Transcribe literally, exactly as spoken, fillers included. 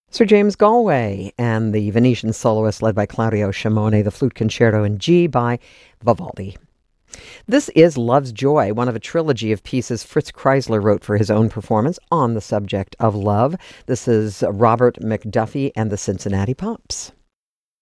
Sir James Galway and the Venetian soloist led by Claudio Scimone, the flute concerto in G by Vivaldi. This is Love's Joy, one of a trilogy of pieces Fritz Kreisler wrote for his own performance on the subject of love. This is Robert McDuffie and the Cincinnati Pops.